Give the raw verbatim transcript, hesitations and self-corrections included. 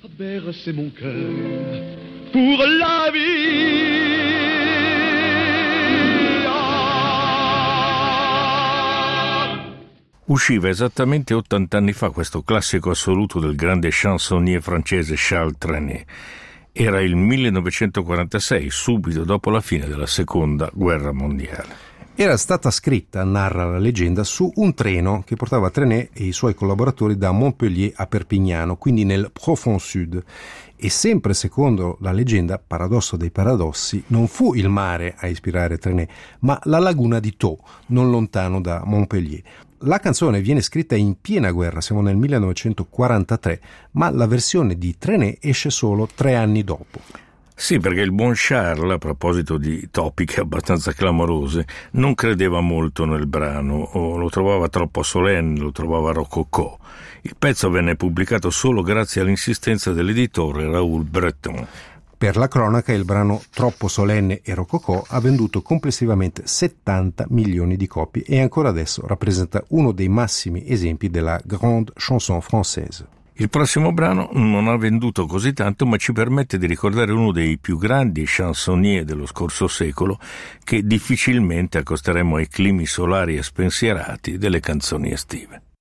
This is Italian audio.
Bercer mon cœur pour la vie. Usciva esattamente ottanta anni fa questo classico assoluto del grande chansonnier francese Charles Trenet. Era il millenovecentoquarantasei, subito dopo la fine della Seconda Guerra Mondiale. Era stata scritta, narra la leggenda, su un treno che portava Trenet e i suoi collaboratori da Montpellier a Perpignano, quindi nel Profond Sud. E sempre secondo la leggenda, paradosso dei paradossi, non fu il mare a ispirare Trenet, ma la laguna di Thau, non lontano da Montpellier. La canzone viene scritta in piena guerra, siamo nel millenovecentoquarantatré, ma la versione di Trenet esce solo tre anni dopo. Sì, perché il buon Charles, a proposito di topiche abbastanza clamorose, non credeva molto nel brano, o lo trovava troppo solenne, lo trovava rococò. Il pezzo venne pubblicato solo grazie all'insistenza dell'editore Raoul Breton. Per la cronaca, il brano Troppo solenne e rococò ha venduto complessivamente settanta milioni di copie e ancora adesso rappresenta uno dei massimi esempi della grande chanson française. Il prossimo brano non ha venduto così tanto, ma ci permette di ricordare uno dei più grandi chansonnier dello scorso secolo che difficilmente accosteremo ai climi solari e spensierati delle canzoni estive.